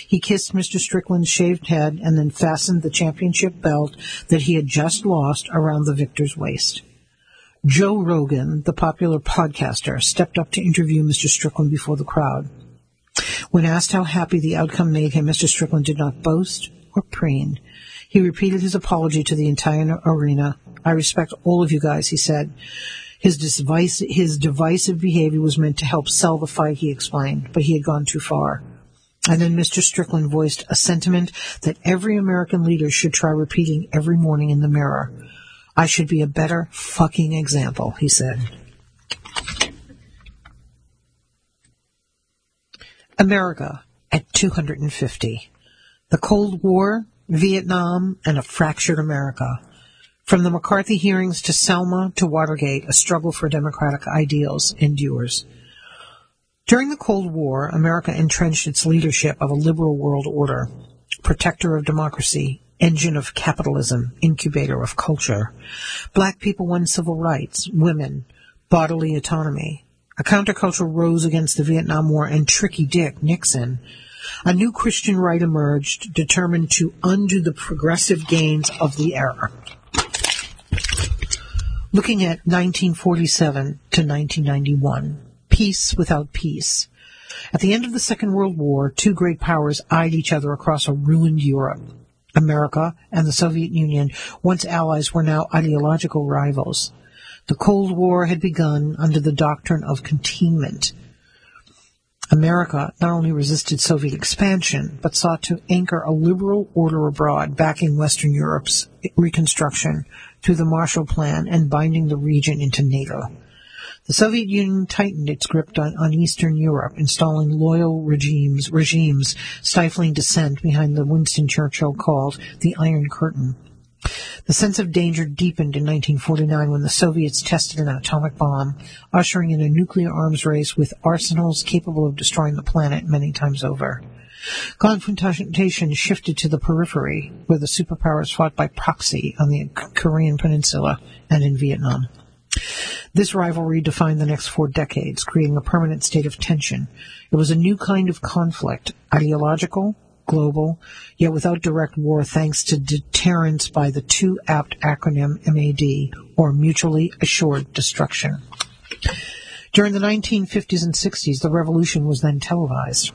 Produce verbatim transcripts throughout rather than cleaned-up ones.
He kissed Mister Strickland's shaved head and then fastened the championship belt that he had just lost around the victor's waist. Joe Rogan, the popular podcaster, stepped up to interview Mister Strickland before the crowd. When asked how happy the outcome made him, Mister Strickland did not boast or preen. He repeated his apology to the entire arena. "I respect all of you guys," he said. His, device, his divisive behavior was meant to help sell the fight, he explained, but he had gone too far. And then Mister Strickland voiced a sentiment that every American leader should try repeating every morning in the mirror. "I should be a better fucking example," he said. America at two hundred fifty. The Cold War, Vietnam, and a fractured America. From the McCarthy hearings to Selma to Watergate, a struggle for democratic ideals endures. During the Cold War, America entrenched its leadership of a liberal world order, protector of democracy, engine of capitalism, incubator of culture. Black people won civil rights, women, bodily autonomy. A counterculture rose against the Vietnam War and Tricky Dick, Nixon. A new Christian right emerged, determined to undo the progressive gains of the era. Looking at nineteen forty-seven to nineteen ninety-one, peace without peace. At the end of the Second World War, two great powers eyed each other across a ruined Europe. America and the Soviet Union, once allies, were now ideological rivals. The Cold War had begun under the doctrine of containment. America not only resisted Soviet expansion, but sought to anchor a liberal order abroad, backing Western Europe's reconstruction through the Marshall Plan and binding the region into NATO. The Soviet Union tightened its grip on, on Eastern Europe, installing loyal regimes, regimes stifling dissent behind the Winston Churchill called the Iron Curtain. The sense of danger deepened in nineteen forty-nine when the Soviets tested an atomic bomb, ushering in a nuclear arms race with arsenals capable of destroying the planet many times over. Confrontation shifted to the periphery, where the superpowers fought by proxy on the Korean Peninsula and in Vietnam. This rivalry defined the next four decades, creating a permanent state of tension. It was a new kind of conflict, ideological, global, yet without direct war thanks to deterrence by the too apt acronym M A D, or Mutually Assured Destruction. During the nineteen fifties and sixties, the revolution was then televised.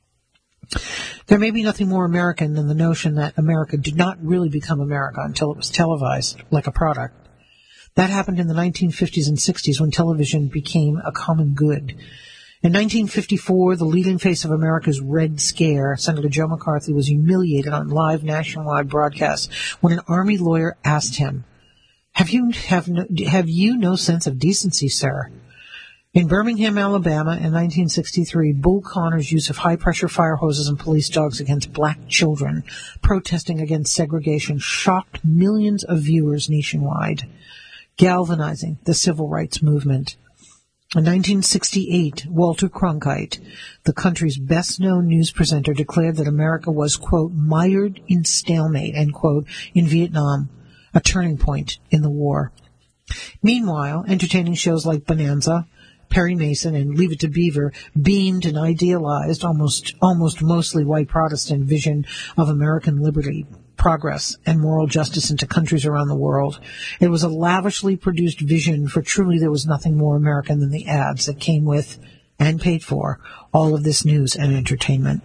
There may be nothing more American than the notion that America did not really become America until it was televised, like a product. That happened in the nineteen fifties and sixties when television became a common good. In nineteen fifty-four, the leading face of America's Red Scare, Senator Joe McCarthy, was humiliated on live nationwide broadcast when an Army lawyer asked him, have you, have, no, have you no sense of decency, sir? In Birmingham, Alabama, in nineteen sixty-three, Bull Connor's use of high-pressure fire hoses and police dogs against black children protesting against segregation shocked millions of viewers nationwide, galvanizing the civil rights movement. In nineteen sixty-eight, Walter Cronkite, the country's best-known news presenter, declared that America was, quote, mired in stalemate, end quote, in Vietnam, a turning point in the war. Meanwhile, entertaining shows like Bonanza, Perry Mason, and Leave It to Beaver beamed an idealized, almost, almost mostly white Protestant vision of American liberty, progress, and moral justice into countries around the world. It was a lavishly produced vision, for truly there was nothing more American than the ads that came with, and paid for, all of this news and entertainment.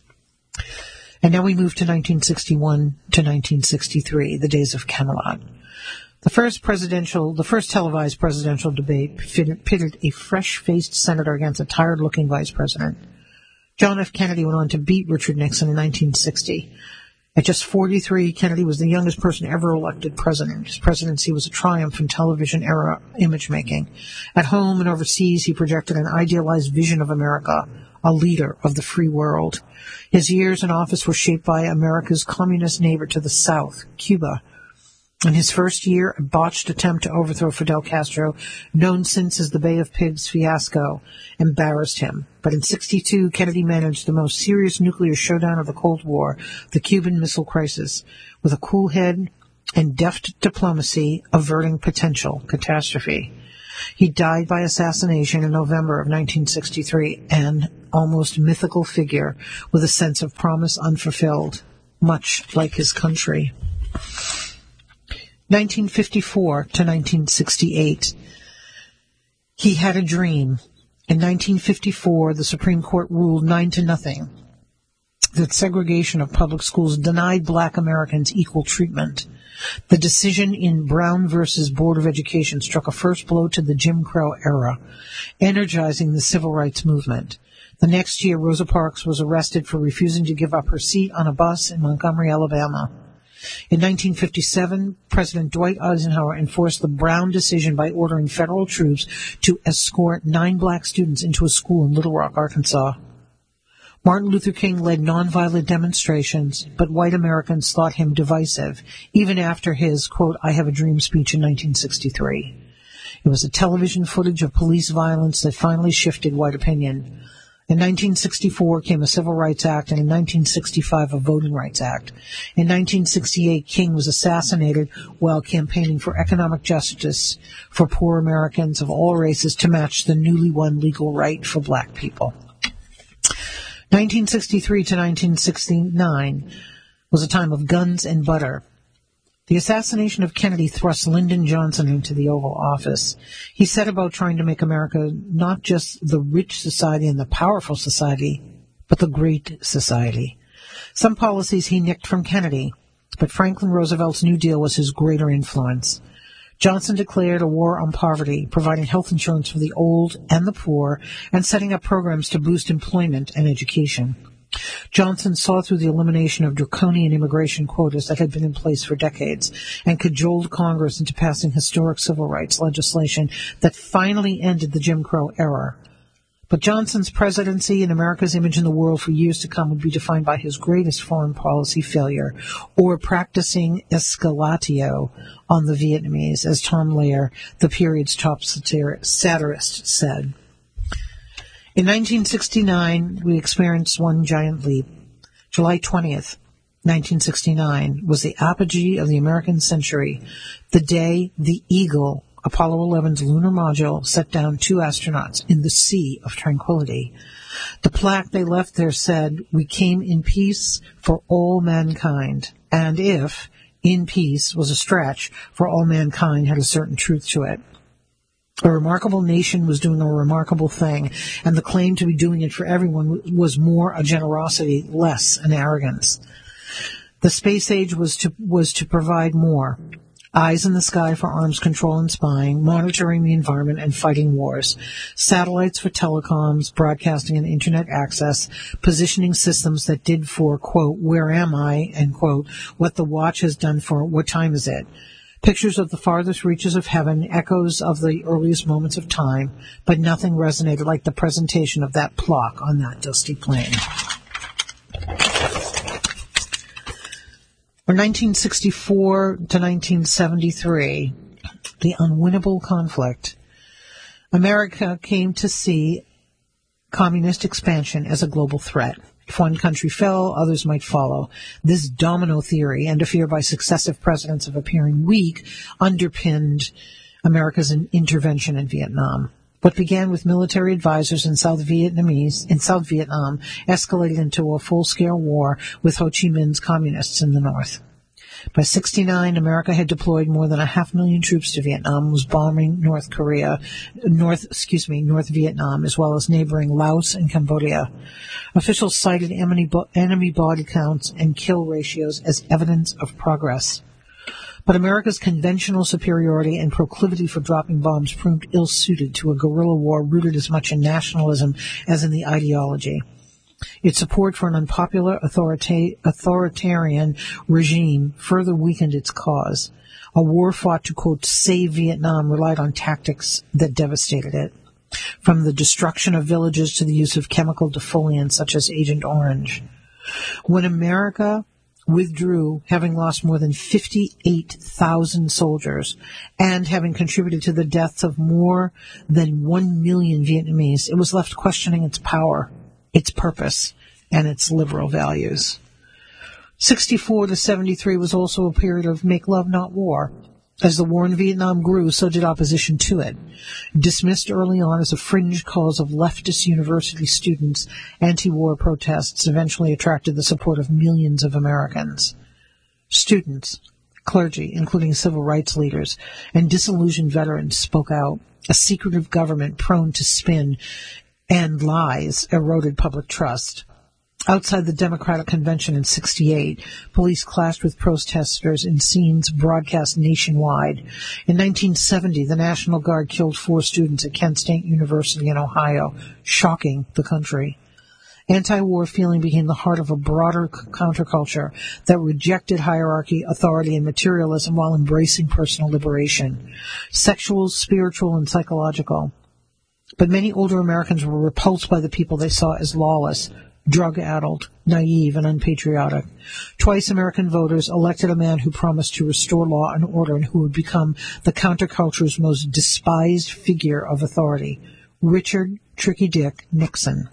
And now we move to nineteen sixty-one to nineteen sixty-three, the days of Camelot. The first presidential, the first televised presidential debate pitted a fresh-faced senator against a tired-looking vice president. John F. Kennedy went on to beat Richard Nixon in nineteen sixty. At just forty-three, Kennedy was the youngest person ever elected president. His presidency was a triumph in television-era image-making. At home and overseas, he projected an idealized vision of America, a leader of the free world. His years in office were shaped by America's communist neighbor to the south, Cuba. In his first year, a botched attempt to overthrow Fidel Castro, known since as the Bay of Pigs fiasco, embarrassed him. But in sixty-two, Kennedy managed the most serious nuclear showdown of the Cold War, the Cuban Missile Crisis, with a cool head and deft diplomacy averting potential catastrophe. He died by assassination in November of nineteen sixty-three, an almost mythical figure with a sense of promise unfulfilled, much like his country. nineteen fifty-four to nineteen sixty-eight. He had a dream. In nineteen fifty-four, the Supreme Court ruled nine to nothing that segregation of public schools denied black Americans equal treatment. The decision in Brown versus Board of Education struck a first blow to the Jim Crow era, energizing the civil rights movement. The next year, Rosa Parks was arrested for refusing to give up her seat on a bus in Montgomery, Alabama. In nineteen fifty-seven, President Dwight Eisenhower enforced the Brown decision by ordering federal troops to escort nine black students into a school in Little Rock, Arkansas. Martin Luther King led nonviolent demonstrations, but white Americans thought him divisive, even after his, quote, I have a dream speech in nineteen sixty-three. It was a television footage of police violence that finally shifted white opinion. In nineteen sixty-four came a Civil Rights Act, and in nineteen sixty-five a Voting Rights Act. In nineteen sixty-eight, King was assassinated while campaigning for economic justice for poor Americans of all races to match the newly won legal right for black people. nineteen sixty-three to nineteen sixty-nine was a time of guns and butter. The assassination of Kennedy thrust Lyndon Johnson into the Oval Office. He set about trying to make America not just the rich society and the powerful society, but the great society. Some policies he nicked from Kennedy, but Franklin Roosevelt's New Deal was his greater influence. Johnson declared a war on poverty, providing health insurance for the old and the poor, and setting up programs to boost employment and education. Johnson saw through the elimination of draconian immigration quotas that had been in place for decades and cajoled Congress into passing historic civil rights legislation that finally ended the Jim Crow era. But Johnson's presidency and America's image in the world for years to come would be defined by his greatest foreign policy failure, or practicing escalatio on the Vietnamese, as Tom Lehrer, the period's top satir- satirist, said. In nineteen sixty-nine, we experienced one giant leap. July twentieth, nineteen sixty-nine, was the apogee of the American century, the day the Eagle, Apollo eleven's lunar module, set down two astronauts in the Sea of Tranquility. The plaque they left there said, "We came in peace for all mankind," and if "in peace" was a stretch, for all mankind had a certain truth to it. A remarkable nation was doing a remarkable thing, and the claim to be doing it for everyone was more a generosity, less an arrogance. The space age was to was to provide more. Eyes in the sky for arms control and spying, monitoring the environment and fighting wars, satellites for telecoms, broadcasting and internet access, positioning systems that did for, quote, where am I, end quote, what the watch has done for, what time is it. Pictures of the farthest reaches of heaven, echoes of the earliest moments of time, but nothing resonated like the presentation of that plaque on that dusty plain. From nineteen sixty-four to nineteen seventy-three, the unwinnable conflict, America came to see communist expansion as a global threat. If one country fell, others might follow. This domino theory, and a fear by successive presidents of appearing weak, underpinned America's intervention in Vietnam. What began with military advisors in South Vietnamese in South Vietnam escalated into a full-scale war with Ho Chi Minh's communists in the north. By sixty-nine, America had deployed more than a half million troops to Vietnam and was bombing North Korea, North, excuse me, North Vietnam, as well as neighboring Laos and Cambodia. Officials cited enemy, enemy body counts and kill ratios as evidence of progress. But America's conventional superiority and proclivity for dropping bombs proved ill-suited to a guerrilla war rooted as much in nationalism as in the ideology. Its support for an unpopular authorita- authoritarian regime further weakened its cause. A war fought to, quote, save Vietnam relied on tactics that devastated it, from the destruction of villages to the use of chemical defoliants such as Agent Orange. When America withdrew, having lost more than fifty-eight thousand soldiers and having contributed to the deaths of more than one million Vietnamese, it was left questioning its power, its purpose, and its liberal values. sixty-four to seventy-three was also a period of make love, not war. As the war in Vietnam grew, so did opposition to it. Dismissed early on as a fringe cause of leftist university students, anti-war protests eventually attracted the support of millions of Americans. Students, clergy, including civil rights leaders, and disillusioned veterans spoke out. A secretive government prone to spin and lies eroded public trust. Outside the Democratic Convention in sixty-eight, police clashed with protesters in scenes broadcast nationwide. In nineteen seventy, the National Guard killed four students at Kent State University in Ohio, shocking the country. Anti-war feeling became the heart of a broader counterculture that rejected hierarchy, authority, and materialism while embracing personal liberation, sexual, spiritual, and psychological. But many older Americans were repulsed by the people they saw as lawless, drug-addled, naive, and unpatriotic. Twice American voters elected a man who promised to restore law and order and who would become the counterculture's most despised figure of authority, Richard Tricky Dick Nixon.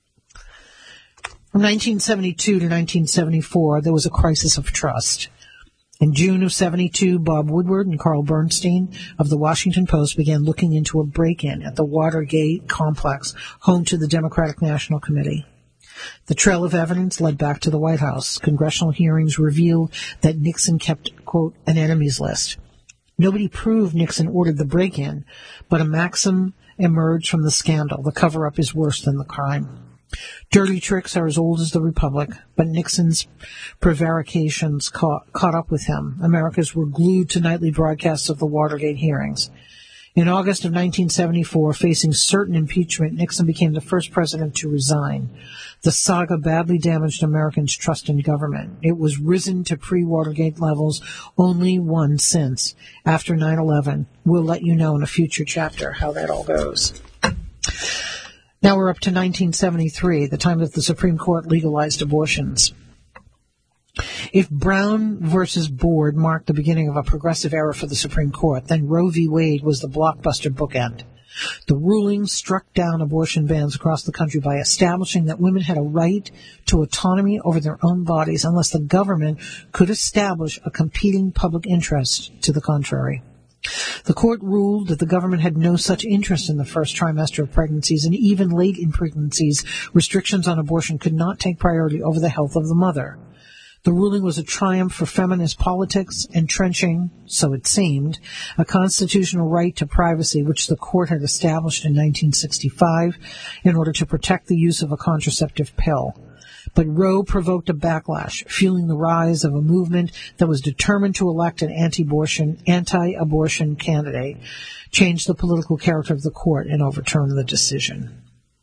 From nineteen seventy-two to nineteen seventy-four, there was a crisis of trust. In June of seventy-two, Bob Woodward and Carl Bernstein of the Washington Post began looking into a break-in at the Watergate complex, home to the Democratic National Committee. The trail of evidence led back to the White House. Congressional hearings revealed that Nixon kept, quote, an enemies list. Nobody proved Nixon ordered the break-in, but a maxim emerged from the scandal: the cover-up is worse than the crime. Dirty tricks are as old as the Republic, but Nixon's prevarications caught, caught up with him. Americans were glued to nightly broadcasts of the Watergate hearings. In August of nineteen seventy-four, facing certain impeachment, Nixon became the first president to resign. The saga badly damaged Americans' trust in government. It was risen to pre-Watergate levels only once since, after nine eleven. We'll let you know in a future chapter how that all goes. Now we're up to nineteen seventy-three, the time that the Supreme Court legalized abortions. If Brown versus Board marked the beginning of a progressive era for the Supreme Court, then Roe v. Wade was the blockbuster bookend. The ruling struck down abortion bans across the country by establishing that women had a right to autonomy over their own bodies unless the government could establish a competing public interest to the contrary. The court ruled that the government had no such interest in the first trimester of pregnancies, and even late in pregnancies, restrictions on abortion could not take priority over the health of the mother. The ruling was a triumph for feminist politics, entrenching, so it seemed, a constitutional right to privacy which the court had established in nineteen sixty-five in order to protect the use of a contraceptive pill. But Roe provoked a backlash, fueling the rise of a movement that was determined to elect an anti-abortion, anti-abortion candidate, change the political character of the court, and overturn the decision.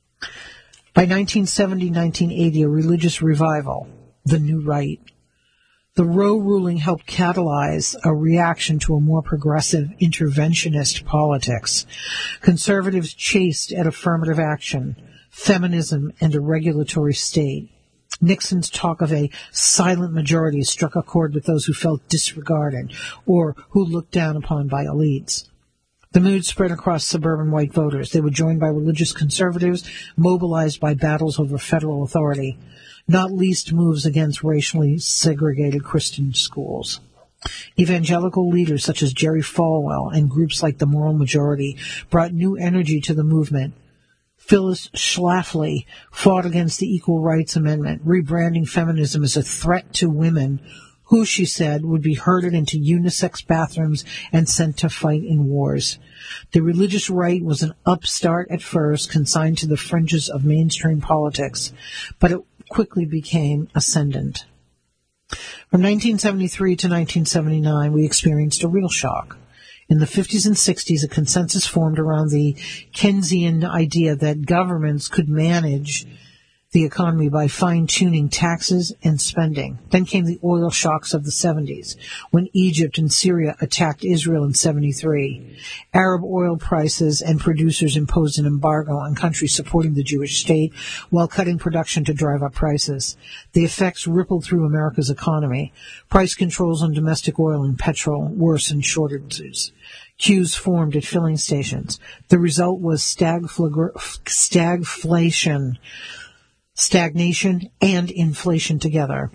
By nineteen seventy to nineteen eighty, a religious revival, the New Right. The Roe ruling helped catalyze a reaction to a more progressive interventionist politics. Conservatives chased at affirmative action, feminism, and a regulatory state. Nixon's talk of a silent majority struck a chord with those who felt disregarded or who looked down upon by elites. The mood spread across suburban white voters. They were joined by religious conservatives, mobilized by battles over federal authority, not least moves against racially segregated Christian schools. Evangelical leaders such as Jerry Falwell and groups like the Moral Majority brought new energy to the movement. Phyllis Schlafly fought against the Equal Rights Amendment, rebranding feminism as a threat to women who, she said, would be herded into unisex bathrooms and sent to fight in wars. The religious right was an upstart at first, consigned to the fringes of mainstream politics, but it quickly became ascendant. From nineteen seventy-three to nineteen seventy-nine, we experienced a real shock. In the fifties and sixties, a consensus formed around the Keynesian idea that governments could manage the economy by fine-tuning taxes and spending. Then came the oil shocks of the seventies, when Egypt and Syria attacked Israel in seventy-three. Arab oil prices and producers imposed an embargo on countries supporting the Jewish state while cutting production to drive up prices. The effects rippled through America's economy. Price controls on domestic oil and petrol worsened shortages. Queues formed at filling stations. The result was stagflagr- stagflation, stagnation, and inflation together.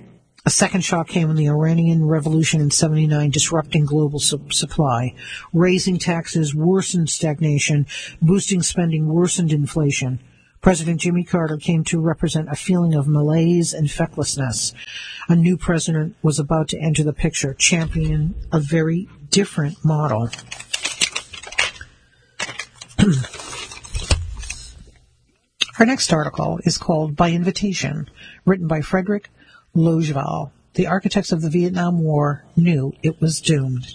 A second shock came when the Iranian Revolution in seventy-nine, disrupting global su- supply. Raising taxes worsened stagnation, boosting spending worsened inflation. President Jimmy Carter came to represent a feeling of malaise and fecklessness. A new president was about to enter the picture, championing a very different model. Our next article is called By Invitation, written by Frederick Logeval. The architects of the Vietnam War knew it was doomed.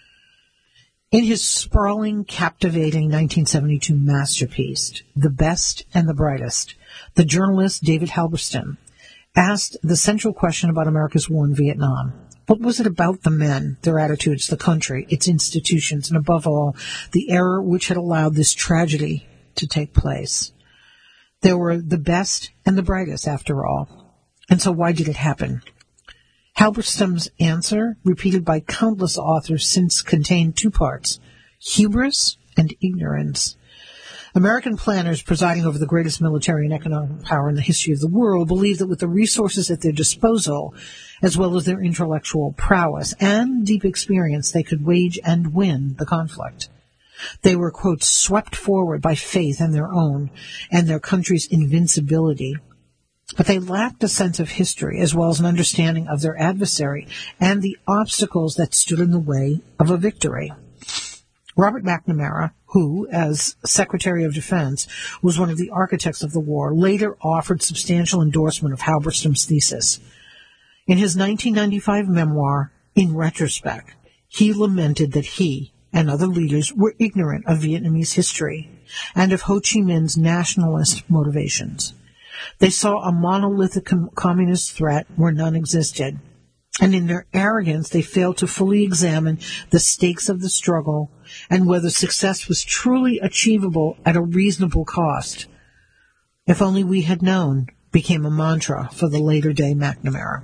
In his sprawling, captivating nineteen seventy-two masterpiece, The Best and the Brightest, the journalist David Halberstam asked the central question about America's war in Vietnam. What was it about the men, their attitudes, the country, its institutions, and above all, the error which had allowed this tragedy to take place? There were the best and the brightest, after all. And so why did it happen? Halberstam's answer, repeated by countless authors since, contained two parts: hubris and ignorance. American planners presiding over the greatest military and economic power in the history of the world believed that with the resources at their disposal, as well as their intellectual prowess and deep experience, they could wage and win the conflict. They were, quote, swept forward by faith in their own and their country's invincibility. But they lacked a sense of history as well as an understanding of their adversary and the obstacles that stood in the way of a victory. Robert McNamara, who, as Secretary of Defense, was one of the architects of the war, later offered substantial endorsement of Halberstam's thesis. In his nineteen ninety-five memoir, In Retrospect, he lamented that he and other leaders were ignorant of Vietnamese history and of Ho Chi Minh's nationalist motivations. They saw a monolithic com- communist threat where none existed, and in their arrogance they failed to fully examine the stakes of the struggle and whether success was truly achievable at a reasonable cost. If only we had known became a mantra for the later-day McNamara.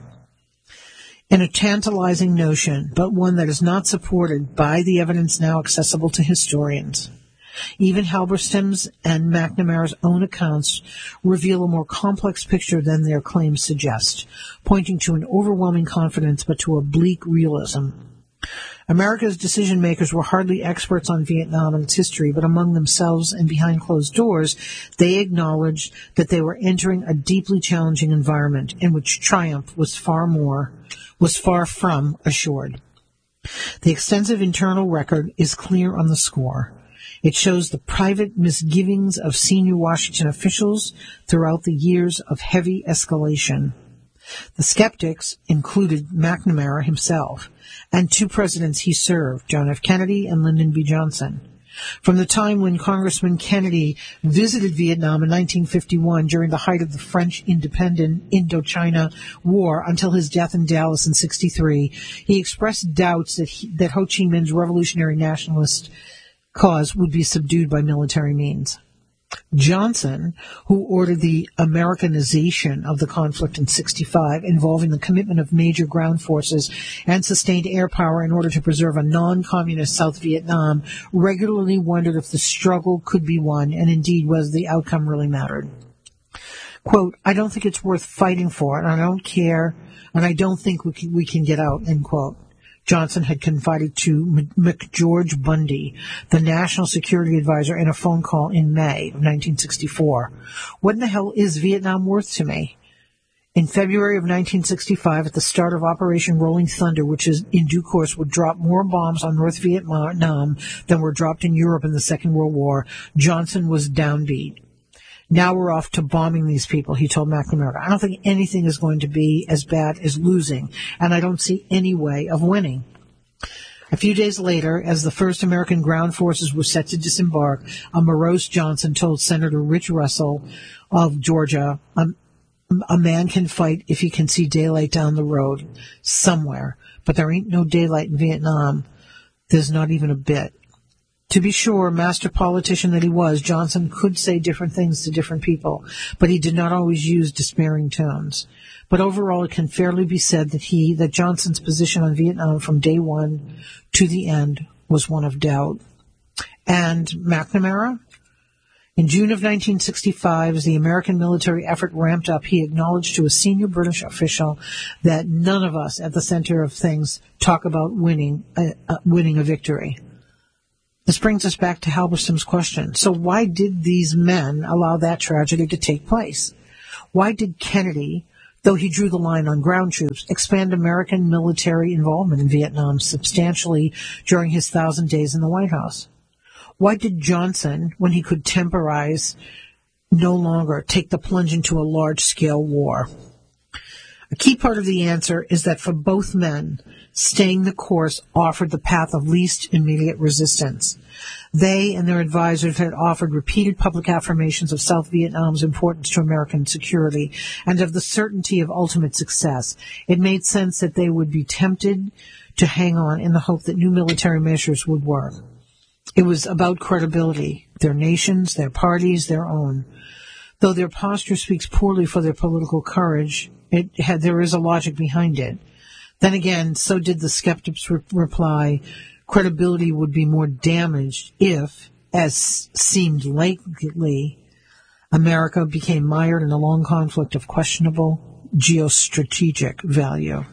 In a tantalizing notion, but one that is not supported by the evidence now accessible to historians. Even Halberstam's and McNamara's own accounts reveal a more complex picture than their claims suggest, pointing to an overwhelming confidence but to a bleak realism. America's decision-makers were hardly experts on Vietnam and its history, but among themselves and behind closed doors, they acknowledged that they were entering a deeply challenging environment in which triumph was far more, was far from assured. The extensive internal record is clear on the score. It shows the private misgivings of senior Washington officials throughout the years of heavy escalation. The skeptics included McNamara himself and two presidents he served, John F. Kennedy and Lyndon B. Johnson. From the time when Congressman Kennedy visited Vietnam in nineteen fifty-one during the height of the French independent Indochina War until his death in Dallas in sixty-three, he expressed doubts that, he, that Ho Chi Minh's revolutionary nationalist cause would be subdued by military means. Johnson, who ordered the Americanization of the conflict in sixty-five, involving the commitment of major ground forces and sustained air power in order to preserve a non-communist South Vietnam, regularly wondered if the struggle could be won, and indeed whether the outcome really mattered. Quote, I don't think it's worth fighting for, and I don't care, and I don't think we can, we can get out, end quote. Johnson had confided to McGeorge Bundy, the National Security Advisor, in a phone call in May of nineteen sixty-four. What in the hell is Vietnam worth to me? In February of nineteen sixty-five, at the start of Operation Rolling Thunder, which is, in due course would drop more bombs on North Vietnam than were dropped in Europe in the Second World War, Johnson was downbeat. Now we're off to bombing these people, he told McNamara. I don't think anything is going to be as bad as losing, and I don't see any way of winning. A few days later, as the first American ground forces were set to disembark, a morose Johnson told Senator Rich Russell of Georgia, a, a man can fight if he can see daylight down the road somewhere, but there ain't no daylight in Vietnam. There's not even a bit. To be sure, master politician that he was, Johnson could say different things to different people, but he did not always use despairing tones. But overall, it can fairly be said that he, that Johnson's position on Vietnam from day one to the end was one of doubt. And McNamara? In June of nineteen sixty-five, as the American military effort ramped up, he acknowledged to a senior British official that none of us at the center of things talk about winning, uh, uh, winning a victory. This brings us back to Halberstam's question. So why did these men allow that tragedy to take place? Why did Kennedy, though he drew the line on ground troops, expand American military involvement in Vietnam substantially during his thousand days in the White House? Why did Johnson, when he could temporize, no longer take the plunge into a large-scale war? A key part of the answer is that for both men, staying the course offered the path of least immediate resistance. They and their advisors had offered repeated public affirmations of South Vietnam's importance to American security and of the certainty of ultimate success. It made sense that they would be tempted to hang on in the hope that new military measures would work. It was about credibility, their nations, their parties, their own. Though their posture speaks poorly for their political courage, it had, there is a logic behind it. Then again, so did the skeptics re- reply, credibility would be more damaged if, as seemed likely, America became mired in a long conflict of questionable geostrategic value.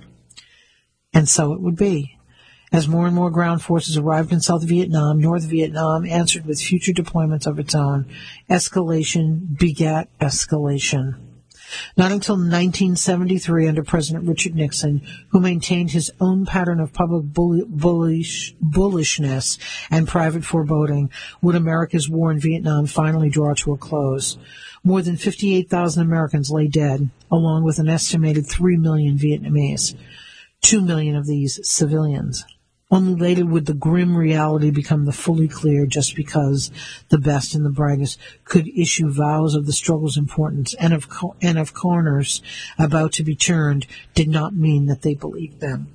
And so it would be. As more and more ground forces arrived in South Vietnam, North Vietnam answered with future deployments of its own. Escalation begat escalation. Not until nineteen seventy-three, under President Richard Nixon, who maintained his own pattern of public bullish, bullishness and private foreboding, would America's war in Vietnam finally draw to a close. More than fifty-eight thousand Americans lay dead, along with an estimated three million Vietnamese. Two million of these civilians. Only later would the grim reality become the fully clear, just because the best and the brightest could issue vows of the struggle's importance and of, co- and of corners about to be turned did not mean that they believed them.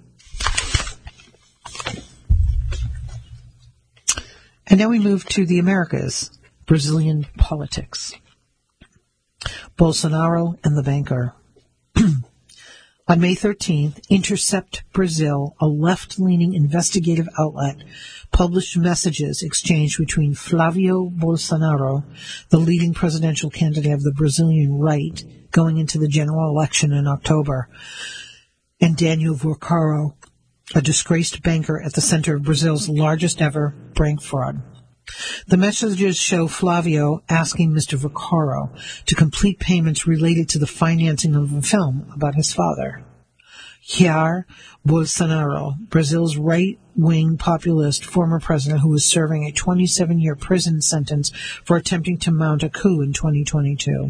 And now we move to the Americas, Brazilian politics. Bolsonaro and the banker. On May thirteenth, Intercept Brazil, a left-leaning investigative outlet, published messages exchanged between Flavio Bolsonaro, the leading presidential candidate of the Brazilian right, going into the general election in October, and Daniel Vaccaro, a disgraced banker at the center of Brazil's largest ever bank fraud. The messages show Flavio asking Mister Vaccaro to complete payments related to the financing of a film about his father. Jair Bolsonaro, Brazil's right-wing populist former president who was serving a twenty-seven-year prison sentence for attempting to mount a coup in twenty twenty-two.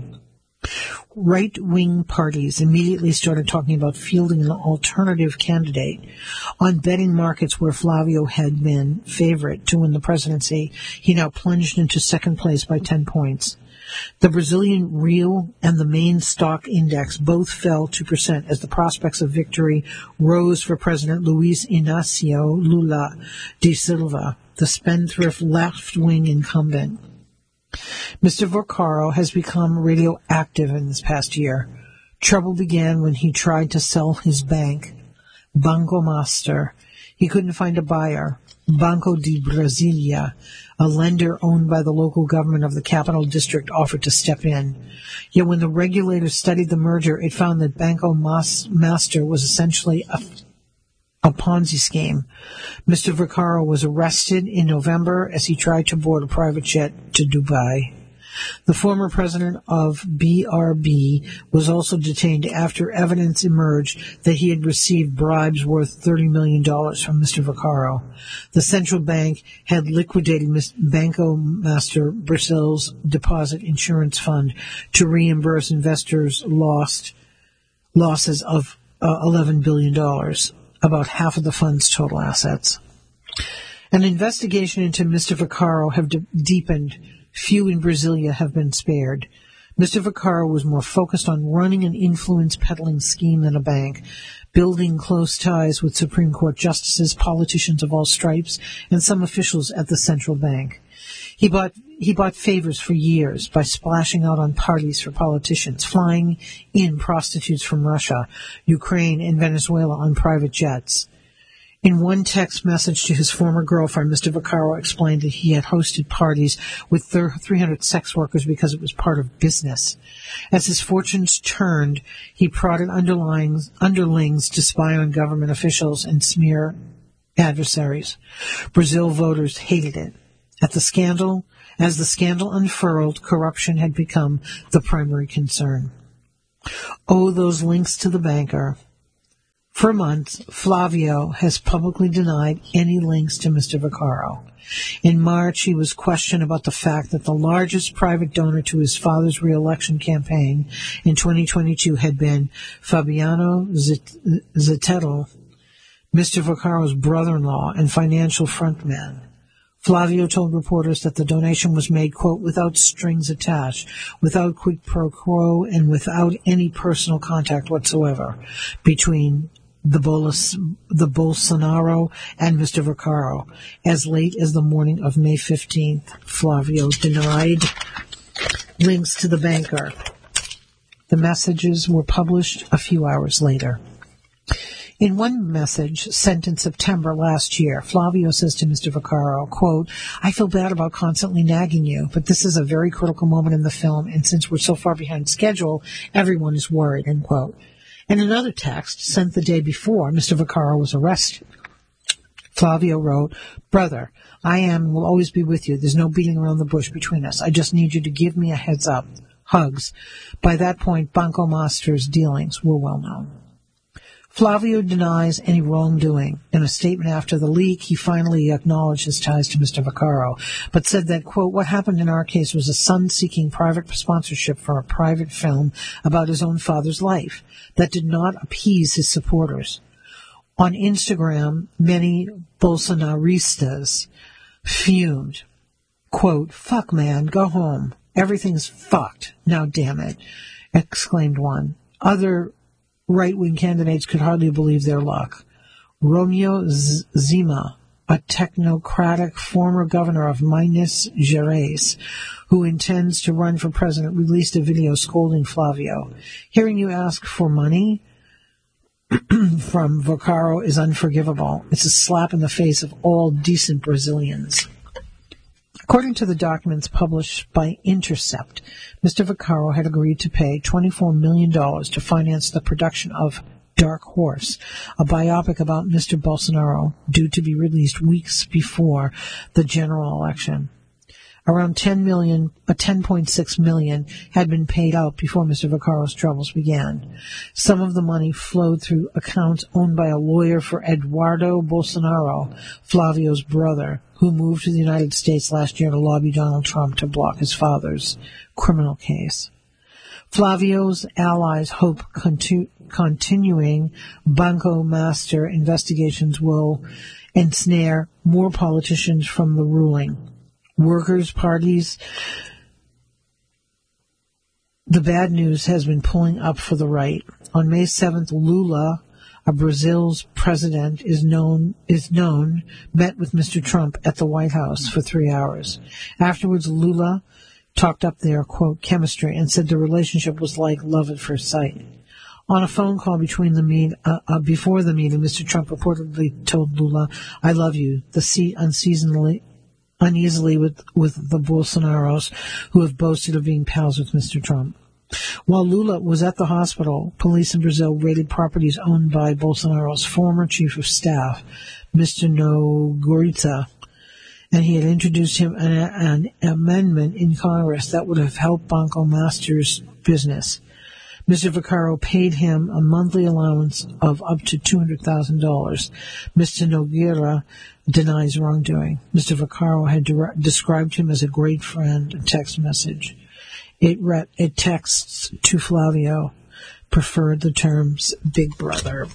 Right-wing parties immediately started talking about fielding an alternative candidate. On betting markets where Flavio had been favorite to win the presidency, he now plunged into second place by ten points. The Brazilian real and the main stock index both fell two percent as the prospects of victory rose for President Luiz Inácio Lula da Silva, the spendthrift left-wing incumbent. Mister Vaccaro has become radioactive in this past year. Trouble began when he tried to sell his bank, Banco Master. He couldn't find a buyer. Banco de Brasilia, a lender owned by the local government of the capital district, offered to step in. Yet when the regulators studied the merger, it found that Banco Mas- Master was essentially a A Ponzi scheme. Mister Vaccaro was arrested in November as he tried to board a private jet to Dubai. The former president of B R B was also detained after evidence emerged that he had received bribes worth thirty million dollars from Mister Vaccaro. The central bank had liquidated Banco Master Brazil's deposit insurance fund to reimburse investors' lost losses of uh, eleven billion dollars. About half of the fund's total assets. An investigation into Mister Vaccaro have de- deepened. Few in Brasilia have been spared. Mister Vaccaro was more focused on running an influence peddling scheme than a bank, building close ties with Supreme Court justices, politicians of all stripes, and some officials at the central bank. He bought he bought favors for years by splashing out on parties for politicians, flying in prostitutes from Russia, Ukraine, and Venezuela on private jets. In one text message to his former girlfriend, Mister Vaccaro explained that he had hosted parties with three hundred sex workers because it was part of business. As his fortunes turned, he prodded underlings, underlings to spy on government officials and smear adversaries. Brazil voters hated it. At the scandal, as the scandal unfurled, corruption had become the primary concern. Oh, those links to the banker. For months, Flavio has publicly denied any links to Mister Vaccaro. In March, he was questioned about the fact that the largest private donor to his father's re-election campaign in twenty twenty-two had been Fabiano Zettel, Mister Vaccaro's brother-in-law and financial frontman. Flavio told reporters that the donation was made, quote, without strings attached, without quid pro quo, and without any personal contact whatsoever between the, Bolis, the Bolsonaro and Mister Vaccaro. As late as the morning of May fifteenth, Flavio denied links to the banker. The messages were published a few hours later. In one message sent in September last year, Flavio says to Mister Vaccaro, quote, I feel bad about constantly nagging you, but this is a very critical moment in the film, and since we're so far behind schedule, everyone is worried, end quote. In another text sent the day before Mister Vaccaro was arrested, Flavio wrote, Brother, I am and will always be with you. There's no beating around the bush between us. I just need you to give me a heads up. Hugs. By that point, Banco Master's dealings were well known. Flavio denies any wrongdoing. In a statement after the leak, he finally acknowledged his ties to Mister Vaccaro, but said that, quote, what happened in our case was a son seeking private sponsorship for a private film about his own father's life that did not appease his supporters. On Instagram, many Bolsonaristas fumed, quote, fuck man, go home. Everything's fucked. Now damn it, exclaimed one. Other right-wing candidates could hardly believe their luck. Romeo Zema, a technocratic former governor of Minas Gerais, who intends to run for president, released a video scolding Flavio. Hearing you ask for money from Vaccaro is unforgivable. It's a slap in the face of all decent Brazilians. According to the documents published by Intercept, Mister Vaccaro had agreed to pay twenty-four million dollars to finance the production of Dark Horse, a biopic about Mister Bolsonaro, due to be released weeks before the general election. Around ten million, uh, ten point six million had been paid out before Mister Vaccaro's troubles began. Some of the money flowed through accounts owned by a lawyer for Eduardo Bolsonaro, Flavio's brother, who moved to the United States last year to lobby Donald Trump to block his father's criminal case. Flavio's allies hope conti- continuing Banco Master investigations will ensnare more politicians from the ruling workers' parties. The bad news has been pulling up for the right. On May seventh, Lula, a Brazil's president, is known is known met with Mister Trump at the White House for three hours. Afterwards, Lula talked up their, quote, chemistry and said the relationship was like love at first sight. On a phone call between the meet, uh, uh, before the meeting, Mister Trump reportedly told Lula, I love you, the seat unseasonably uneasily with, with the Bolsonaros, who have boasted of being pals with Mister Trump. While Lula was at the hospital, police in Brazil raided properties owned by Bolsonaro's former chief of staff, Mister Nogueira, and he had introduced him an, an amendment in Congress that would have helped Banco Master's business. Mister Vaccaro paid him a monthly allowance of up to two hundred thousand dollars. Mister Nogueira denies wrongdoing. Mister Vaccaro had de- described him as a great friend, a text message. It, re- it texts to Flavio, preferred the terms big brother.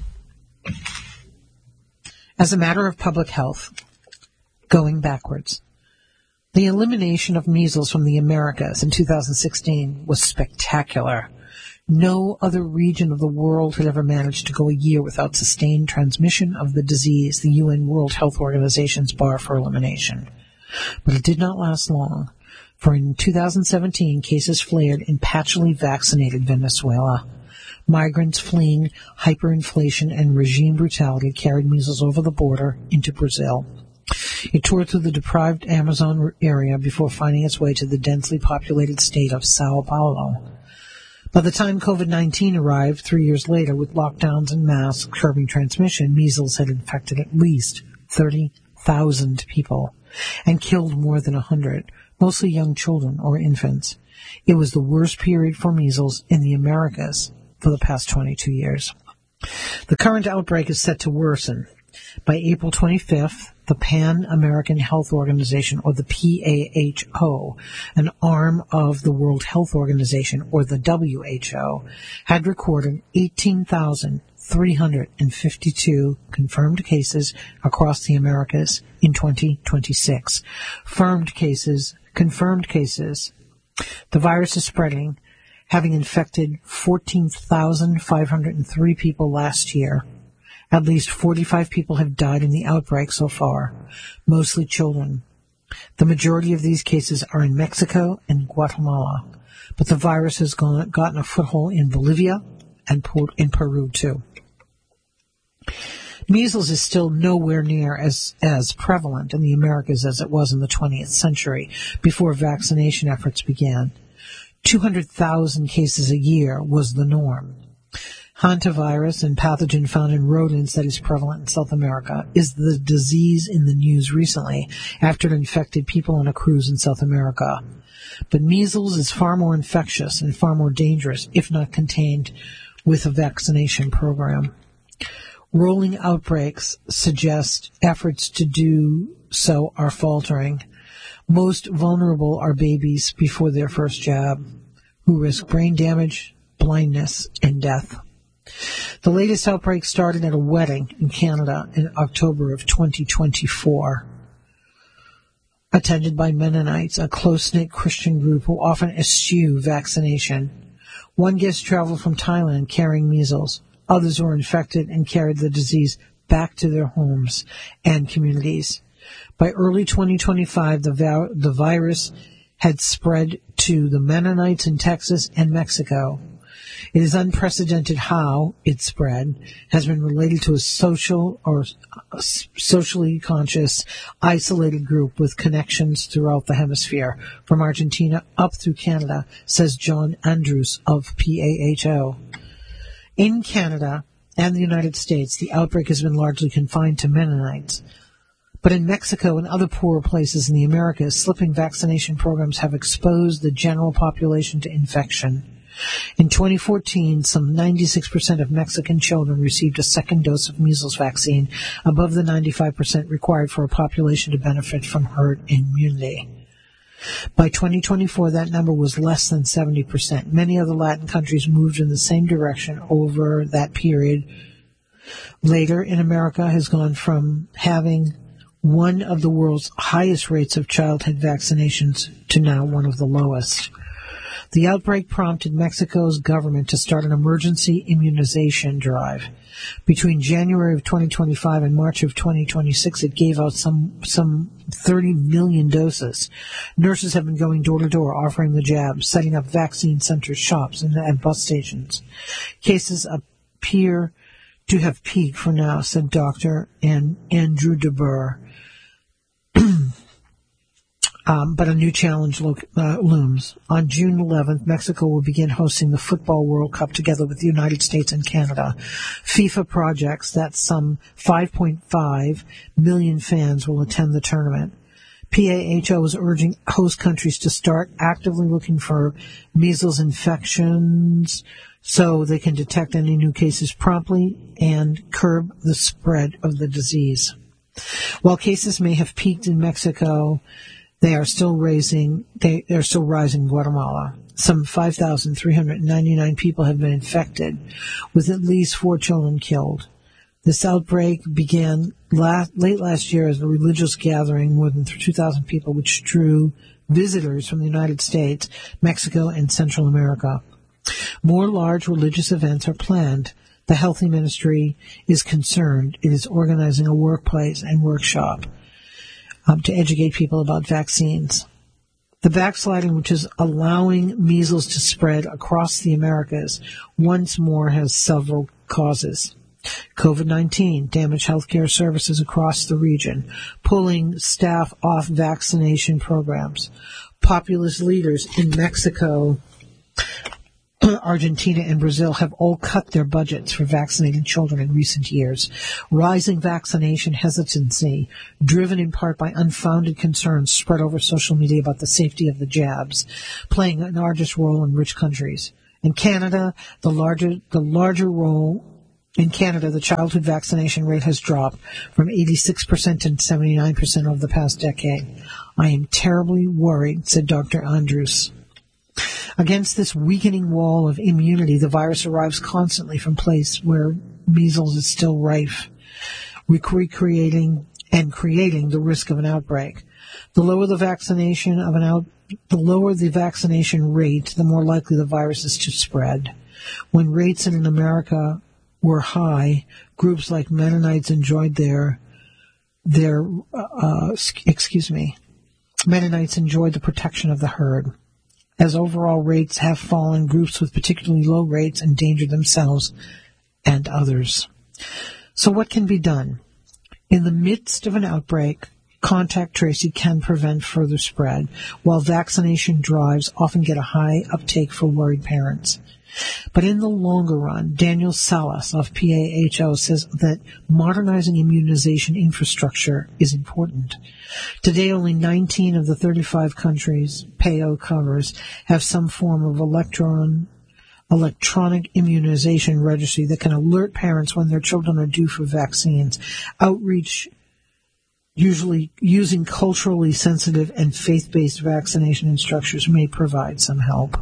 As a matter of public health, going backwards, the elimination of measles from the Americas in two thousand sixteen was spectacular. No other region of the world had ever managed to go a year without sustained transmission of the disease, the U N World Health Organization's bar for elimination. But it did not last long, for in two thousand seventeen, cases flared in patchily vaccinated Venezuela. Migrants fleeing hyperinflation and regime brutality carried measles over the border into Brazil. It tore through the deprived Amazon area before finding its way to the densely populated state of Sao Paulo. By the time COVID nineteen arrived three years later with lockdowns and masks curbing transmission, measles had infected at least thirty thousand people and killed more than one hundred, mostly young children or infants. It was the worst period for measles in the Americas for the past twenty-two years. The current outbreak is set to worsen. By April twenty-fifth, the Pan American Health Organization, or the P A H O, an arm of the World Health Organization, or the W H O, had recorded eighteen thousand three hundred fifty-two confirmed cases across the Americas in twenty twenty-six. Firmed cases, confirmed cases. The virus is spreading, having infected fourteen thousand five hundred three people last year. At least forty-five people have died in the outbreak so far, mostly children. The majority of these cases are in Mexico and Guatemala, but the virus has gone, gotten a foothold in Bolivia and in Peru too. Measles is still nowhere near as, as prevalent in the Americas as it was in the twentieth century, before vaccination efforts began. two hundred thousand cases a year was the norm. Hantavirus, and pathogen found in rodents that is prevalent in South America, is the disease in the news recently after it infected people on a cruise in South America. But measles is far more infectious and far more dangerous if not contained with a vaccination program. Rolling outbreaks suggest efforts to do so are faltering. Most vulnerable are babies before their first jab, who risk brain damage, blindness, and death. The latest outbreak started at a wedding in Canada in October of twenty twenty-four, attended by Mennonites, a close-knit Christian group who often eschew vaccination. One guest traveled from Thailand carrying measles. Others were infected and carried the disease back to their homes and communities. By early twenty twenty-five, the, va- the virus had spread to the Mennonites in Texas and Mexico. It is unprecedented how it spread, has been related to a social or a socially conscious, isolated group with connections throughout the hemisphere, from Argentina up through Canada, says John Andrews of P A H O. In Canada and the United States, the outbreak has been largely confined to Mennonites. But in Mexico and other poorer places in the Americas, slipping vaccination programs have exposed the general population to infection. In twenty fourteen, some ninety-six percent of Mexican children received a second dose of measles vaccine, above the ninety-five percent required for a population to benefit from herd immunity. By twenty twenty-four, that number was less than seventy percent. Many other Latin countries moved in the same direction over that period. Later, in America, has gone from having one of the world's highest rates of childhood vaccinations to now one of the lowest. The outbreak prompted Mexico's government to start an emergency immunization drive. Between January of twenty twenty-five and March of twenty twenty-six, it gave out some some thirty million doses. Nurses have been going door to door offering the jab, setting up vaccine centers, shops, and, and bus stations. Cases appear to have peaked for now, said Doctor Andrew DeBurr. Um, but a new challenge lo- uh, looms. On June eleventh, Mexico will begin hosting the Football World Cup together with the United States and Canada. FIFA projects that some five point five million fans will attend the tournament. P A H O is urging host countries to start actively looking for measles infections so they can detect any new cases promptly and curb the spread of the disease. While cases may have peaked in Mexico, They are still raising, they are still rising in Guatemala. Some five thousand three hundred ninety-nine people have been infected, with at least four children killed. This outbreak began last, late last year as a religious gathering, more than two thousand people, which drew visitors from the United States, Mexico, and Central America. More large religious events are planned. The Health Ministry is concerned. It is organizing a workplace and workshop Um, to educate people about vaccines. The backsliding, which is allowing measles to spread across the Americas, once more has several causes. COVID nineteen damaged healthcare services across the region, pulling staff off vaccination programs. Populist leaders in Mexico, Argentina, and Brazil have all cut their budgets for vaccinating children in recent years. Rising vaccination hesitancy, driven in part by unfounded concerns spread over social media about the safety of the jabs, playing an arduous role in rich countries. In Canada, the larger the larger role in Canada, the childhood vaccination rate has dropped from eighty-six percent to seventy-nine percent over the past decade. I am terribly worried, said Doctor Andrews. Against this weakening wall of immunity, the virus arrives constantly from places where measles is still rife, recreating and creating the risk of an outbreak. The lower the vaccination of an out, the lower the vaccination rate, the more likely the virus is to spread. When rates in America were high, groups like Mennonites enjoyed their their uh, excuse me, Mennonites enjoyed the protection of the herd. As overall rates have fallen, groups with particularly low rates endanger themselves and others. So what can be done? In the midst of an outbreak, contact tracing can prevent further spread, while vaccination drives often get a high uptake for worried parents. But in the longer run, Daniel Salas of P A H O says that modernizing immunization infrastructure is important. Today, only nineteen of the thirty-five countries P A O covers have some form of electron, electronic immunization registry that can alert parents when their children are due for vaccines. Outreach, usually using culturally sensitive and faith-based vaccination instructors, may provide some help.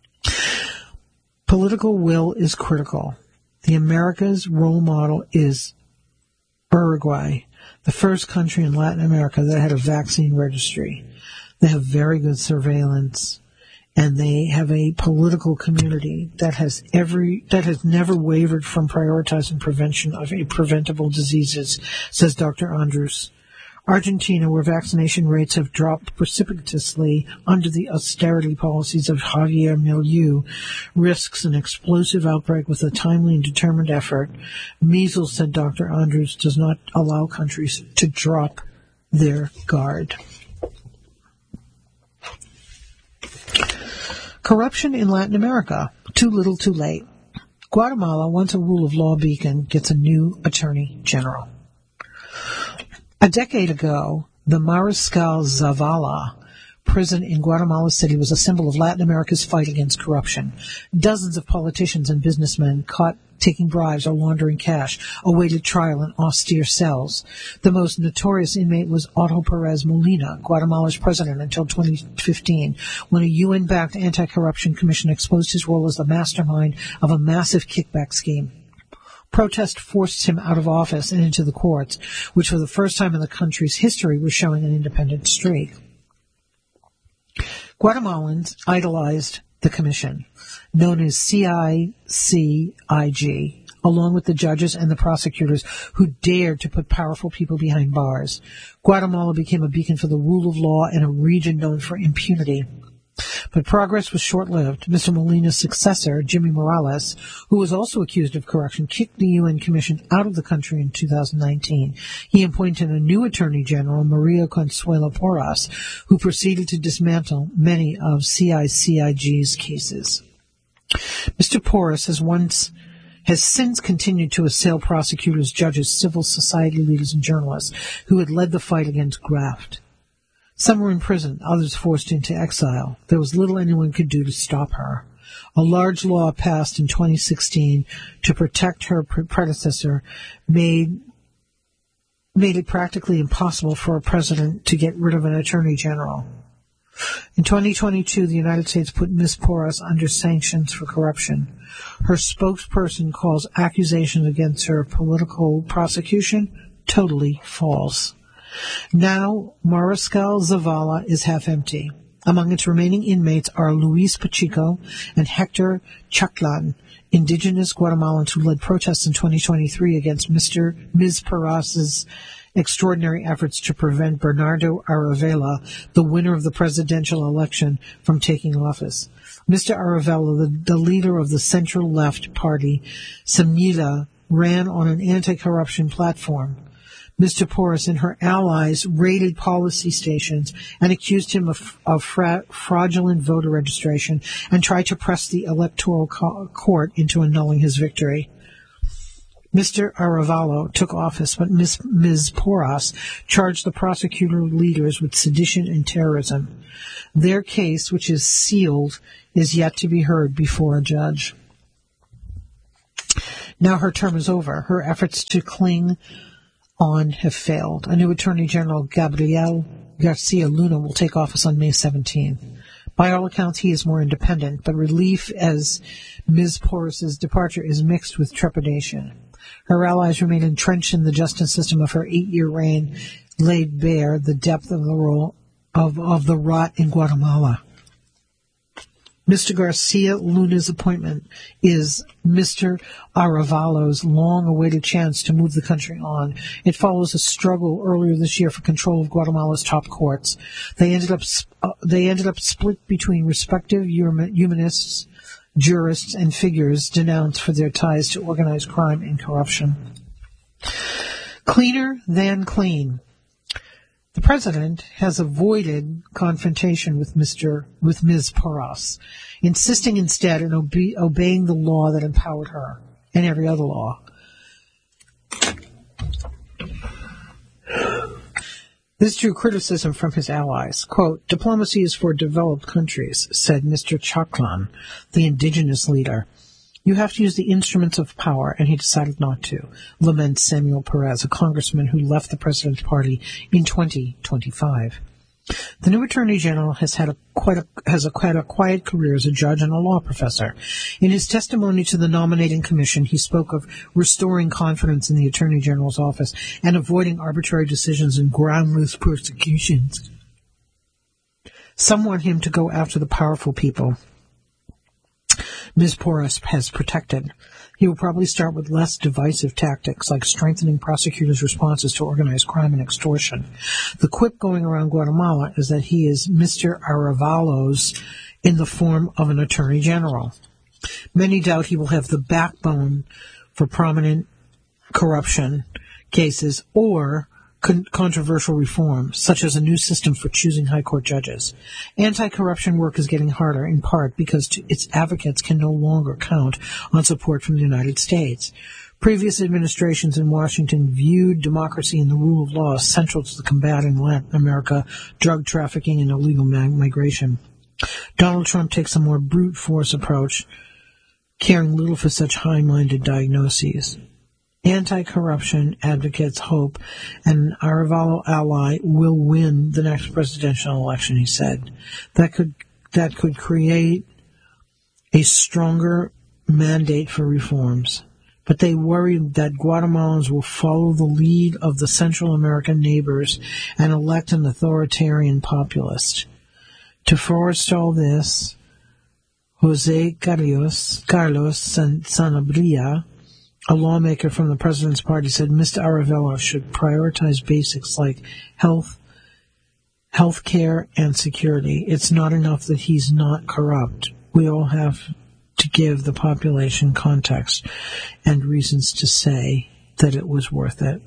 Political will is critical. The America's role model is Uruguay, the first country in Latin America that had a vaccine registry. They have very good surveillance, and they have a political community that has every that has never wavered from prioritizing prevention of preventable diseases, says Doctor Andrews. Argentina, where vaccination rates have dropped precipitously under the austerity policies of Javier Milei, risks an explosive outbreak with a timely and determined effort. Measles, said Doctor Andrews, does not allow countries to drop their guard. Corruption in Latin America. Too little, too late. Guatemala, once a rule of law beacon, gets a new attorney general. A decade ago, the Mariscal Zavala prison in Guatemala City was a symbol of Latin America's fight against corruption. Dozens of politicians and businessmen caught taking bribes or laundering cash awaited trial in austere cells. The most notorious inmate was Otto Perez Molina, Guatemala's president until twenty fifteen, when a U N-backed anti-corruption commission exposed his role as the mastermind of a massive kickback scheme. Protest forced him out of office and into the courts, which for the first time in the country's history was showing an independent streak. Guatemalans idolized the commission, known as C I C I G, along with the judges and the prosecutors who dared to put powerful people behind bars. Guatemala became a beacon for the rule of law in a region known for impunity. But progress was short-lived. Mister Molina's successor, Jimmy Morales, who was also accused of corruption, kicked the U N Commission out of the country in two thousand nineteen. He appointed a new Attorney General, Maria Consuelo Porras, who proceeded to dismantle many of C I C I G's cases. Mister Porras has once has since continued to assail prosecutors, judges, civil society leaders, and journalists who had led the fight against graft. Some were in prison, others forced into exile. There was little anyone could do to stop her. A large law passed in twenty sixteen to protect her predecessor made made it practically impossible for a president to get rid of an attorney general. In twenty twenty-two, the United States put Miz Porras under sanctions for corruption. Her spokesperson calls accusations against her political prosecution totally false. Now, Mariscal Zavala is half empty. Among its remaining inmates are Luis Pacheco and Hector Chaclan, indigenous Guatemalans who led protests in twenty twenty-three against Mister Miz Porras's extraordinary efforts to prevent Bernardo Aravella, the winner of the presidential election, from taking office. Mister Aravella, the, the leader of the central-left party, Semilla, ran on an anti-corruption platform. Mister Porras and her allies raided policy stations and accused him of, of fra- fraudulent voter registration and tried to press the electoral co- court into annulling his victory. Mister Aravella took office, but Miz Miz Porras charged the prosecutor leaders with sedition and terrorism. Their case, which is sealed, is yet to be heard before a judge. Now her term is over. Her efforts to cling on have failed. A new Attorney General, Gabriel Garcia Luna, will take office on May seventeenth. By all accounts, he is more independent, but relief as Miz Porras' departure is mixed with trepidation. Her allies remain entrenched in the justice system of her eight-year reign, laid bare the depth of the role of, of the rot in Guatemala. Mister Garcia Luna's appointment is Mister Aravallo's long-awaited chance to move the country on. It follows a struggle earlier this year for control of Guatemala's top courts. They ended up uh, they ended up split between respective humanists, jurists, and figures denounced for their ties to organized crime and corruption. Cleaner than clean. The president has avoided confrontation with Mister with Miz Porras, insisting instead on obe- obeying the law that empowered her and every other law. This drew criticism from his allies. Quote, "Diplomacy is for developed countries," said Mister Chaklan, the indigenous leader. "You have to use the instruments of power," and he decided not to, laments Samuel Perez, a congressman who left the president's party in twenty twenty-five. The new Attorney General has had a quite a, has a quite a quiet career as a judge and a law professor. In his testimony to the nominating commission, he spoke of restoring confidence in the Attorney General's office and avoiding arbitrary decisions and groundless persecutions. Some want him to go after the powerful people Miz Porras has protected. He will probably start with less divisive tactics like strengthening prosecutors' responses to organized crime and extortion. The quip going around Guatemala is that he is Mister Aravallo's in the form of an attorney general. Many doubt he will have the backbone for prominent corruption cases or con- controversial reform, such as a new system for choosing high court judges. Anti-corruption work is getting harder, in part because to its advocates can no longer count on support from the United States. Previous administrations in Washington viewed democracy and the rule of law as central to the combating Latin America drug trafficking and illegal migration. Donald Trump takes a more brute force approach, caring little for such high-minded diagnoses. Anti-corruption advocates hope an Aravallo ally will win the next presidential election, he said. That could that could create a stronger mandate for reforms. But they worry that Guatemalans will follow the lead of the Central American neighbors and elect an authoritarian populist. To forestall this, Jose Carlos, Carlos San, Sanabria, a lawmaker from the president's party, said Mister Aravallo should prioritize basics like health, health care, and security. It's not enough that he's not corrupt. We all have to give the population context and reasons to say that it was worth it.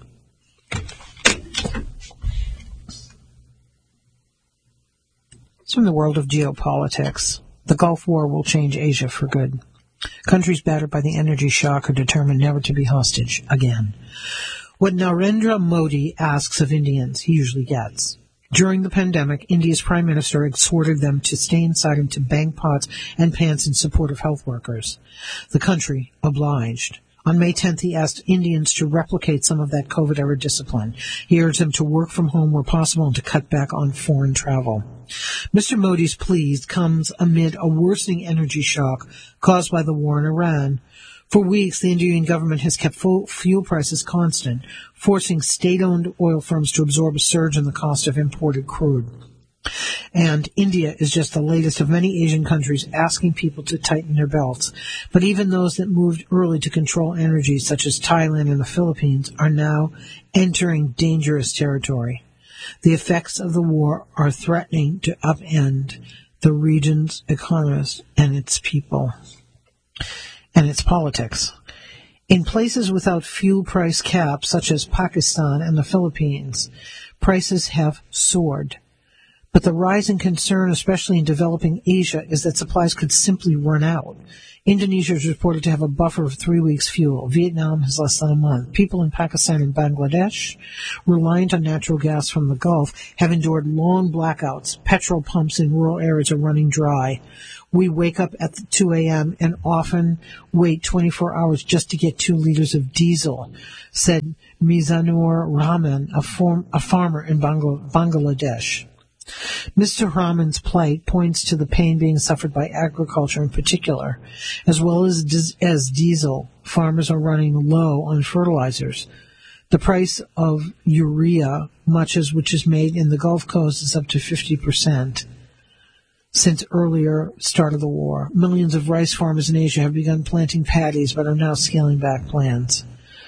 It's from the world of geopolitics. The Gulf War will change Asia for good. Countries battered by the energy shock are determined never to be hostage again. What Narendra Modi asks of Indians, he usually gets. During the pandemic, India's Prime Minister exhorted them to stay inside and to bang pots and pans in support of health workers. The country obliged. On May tenth, he asked Indians to replicate some of that COVID-era discipline. He urged them to work from home where possible and to cut back on foreign travel. Mister Modi's pleas comes amid a worsening energy shock caused by the war in Iran. For weeks, the Indian government has kept full fuel prices constant, forcing state-owned oil firms to absorb a surge in the cost of imported crude. And India is just the latest of many Asian countries asking people to tighten their belts. But even those that moved early to control energy, such as Thailand and the Philippines, are now entering dangerous territory. The effects of the war are threatening to upend the region's economies and its people and its politics. In places without fuel price caps, such as Pakistan and the Philippines, prices have soared. But the rising concern, especially in developing Asia, is that supplies could simply run out. Indonesia is reported to have a buffer of three weeks' fuel. Vietnam has less than a month. People in Pakistan and Bangladesh, reliant on natural gas from the Gulf, have endured long blackouts. Petrol pumps in rural areas are running dry. We wake up at two a.m. and often wait twenty-four hours just to get two liters of diesel, said Mizanur Rahman, a, form, a farmer in Bangla- Bangladesh. Mister Rahman's plight points to the pain being suffered by agriculture in particular, as well as dis- as diesel. Farmers are running low on fertilizers. The price of urea, much as which is made in the Gulf Coast, is up to fifty percent since earlier start of the war. Millions of rice farmers in Asia have begun planting paddies, but are now scaling back plans.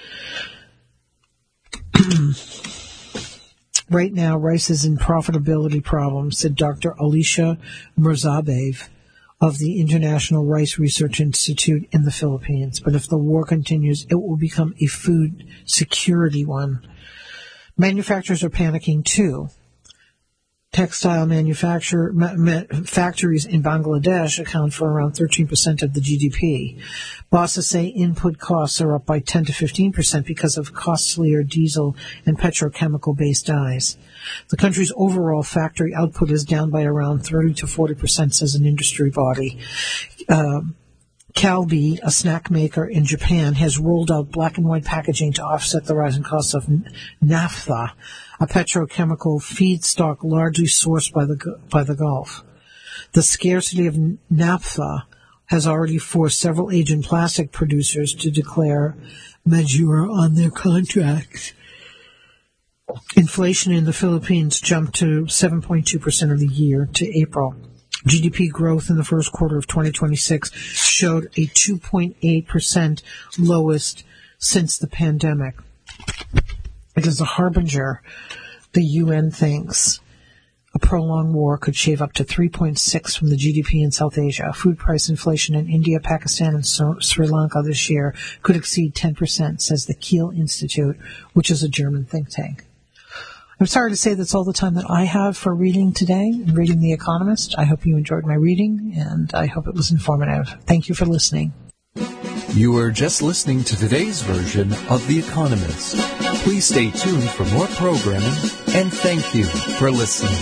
Right now, rice is in profitability problems, said Doctor Alicia Mirzabayev of the International Rice Research Institute in the Philippines. But if the war continues, it will become a food security one. Manufacturers are panicking too. Textile manufacture ma- ma- factories in Bangladesh account for around thirteen percent of the G D P. Bosses say input costs are up by ten to fifteen percent because of costlier diesel and petrochemical-based dyes. The country's overall factory output is down by around thirty to forty percent, says an industry body. Uh, Calbee, a snack maker in Japan, has rolled out black and white packaging to offset the rising costs of naphtha, a petrochemical feedstock largely sourced by the by the Gulf. The scarcity of naphtha has already forced several Asian plastic producers to declare majour on their contracts. Inflation in the Philippines jumped to seven point two percent of the year to April. G D P growth in the first quarter of twenty twenty-six showed a two point eight percent lowest since the pandemic. It is a harbinger, the U N thinks. A prolonged war could shave up to three point six from the G D P in South Asia. Food price inflation in India, Pakistan, and so- Sri Lanka this year could exceed ten percent, says the Kiel Institute, which is a German think tank. I'm sorry to say that's all the time that I have for reading today and reading The Economist. I hope you enjoyed my reading, and I hope it was informative. Thank you for listening. You were just listening to today's version of The Economist. Please stay tuned for more programming, and thank you for listening.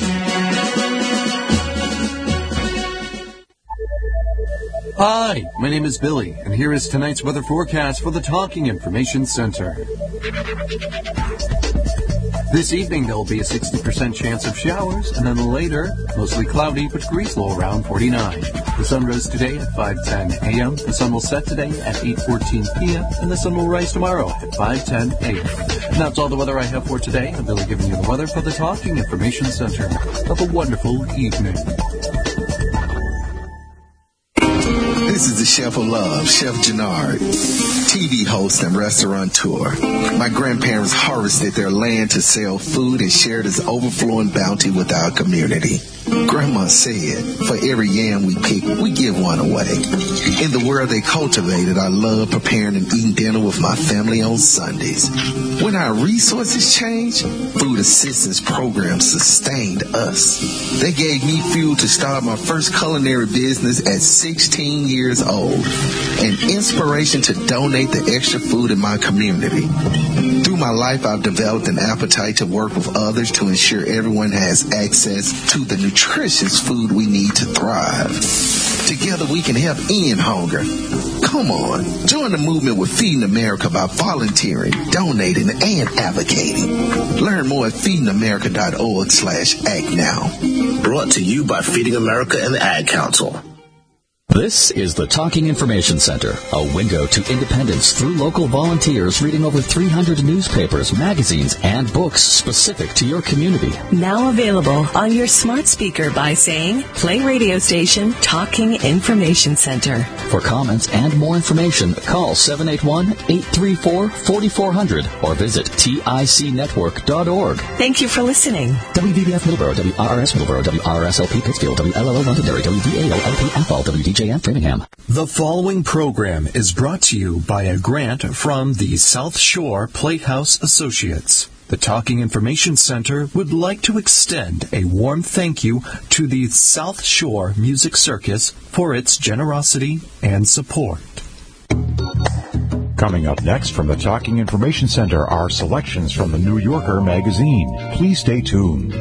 Hi, my name is Billy, and here is tonight's weather forecast for the Talking Information Center. This evening, there will be a sixty percent chance of showers, and then later, mostly cloudy, but degrees low around forty-nine. The sun rose today at five ten a.m., the sun will set today at eight fourteen p.m., and the sun will rise tomorrow at five ten a.m. And that's all the weather I have for today. I'm Billy giving you the weather for the Talking Information Center. Have a wonderful evening. This is the Chef of Love, Chef Gennard, T V host and restaurateur. My grandparents harvested their land to sell food and share this overflowing bounty with our community. Grandma said, for every yam we pick, we give one away. In the world they cultivated, I love preparing and eating dinner with my family on Sundays. When our resources changed, food assistance programs sustained us. They gave me fuel to start my first culinary business at sixteen years old, and inspiration to donate the extra food in my community. Through my life, I've developed an appetite to work with others to ensure everyone has access to the nutritious food we need to thrive. Together we can help end hunger. Come on, join the movement with Feeding America by volunteering, donating, and advocating. Learn more at feedingamerica.org slash act now. Brought to you by Feeding America and the Ad Council. This is the Talking Information Center, a window to independence through local volunteers reading over three hundred newspapers, magazines, and books specific to your community. Now available on your smart speaker by saying, play radio station Talking Information Center. For comments and more information, call seven eight one, eight three four, four four zero zero or visit tic network dot org. Thank you for listening. W V B F Middleborough, W R R S Middleborough, W R R S L P Pittsfield, W L L O Londonderry, W V A L L P Athol, W D J M Framingham. The following program is brought to you by a grant from the South Shore Playhouse Associates. The Talking Information Center would like to extend a warm thank you to the South Shore Music Circus for its generosity and support. Coming up next from the Talking Information Center are selections from the New Yorker magazine. Please stay tuned.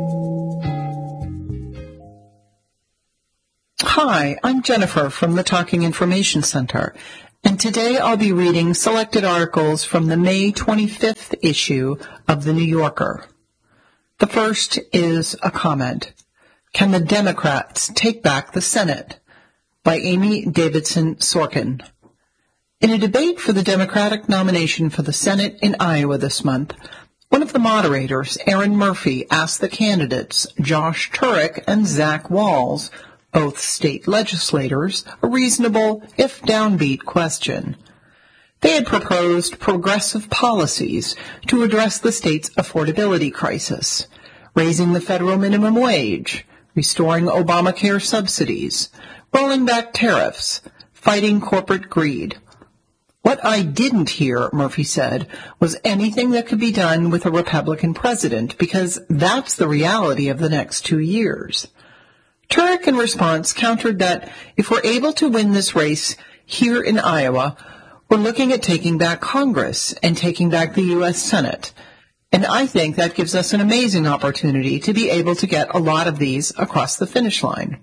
Hi, I'm Jennifer from the Talking Information Center, and today I'll be reading selected articles from the May twenty-fifth issue of the New Yorker. The first is a comment. Can the Democrats take back the Senate? By Amy Davidson Sorkin. In a debate for the Democratic nomination for the Senate in Iowa this month, one of the moderators, Erin Murphy, asked the candidates, Josh Turek and Zach Walz, both state legislators, a reasonable, if downbeat, question. They had proposed progressive policies to address the state's affordability crisis, raising the federal minimum wage, restoring Obamacare subsidies, rolling back tariffs, fighting corporate greed. What I didn't hear, Murphy said, was anything that could be done with a Republican president, because that's the reality of the next two years. Turek, in response, countered that if we're able to win this race here in Iowa, we're looking at taking back Congress and taking back the U S Senate. And I think that gives us an amazing opportunity to be able to get a lot of these across the finish line.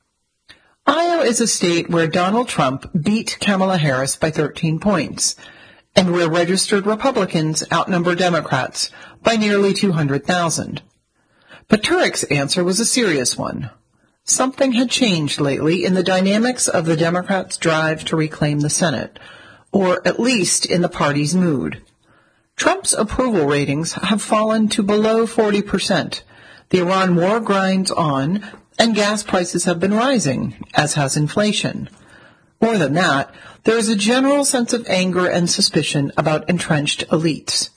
Iowa is a state where Donald Trump beat Kamala Harris by thirteen points, and where registered Republicans outnumber Democrats by nearly two hundred thousand. But Turek's answer was a serious one. Something had changed lately in the dynamics of the Democrats' drive to reclaim the Senate, or at least in the party's mood. Trump's approval ratings have fallen to below forty percent. The Iran war grinds on, and gas prices have been rising, as has inflation. More than that, there is a general sense of anger and suspicion about entrenched elites.